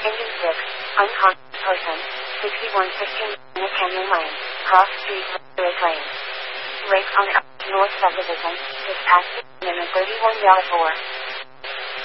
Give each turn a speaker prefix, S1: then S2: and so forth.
S1: Engine 6, unconscious person, 6115 Canyon Lane, Cross Street, Lake Lane. Lake on North Subdivision, dispatch, minute 31 4.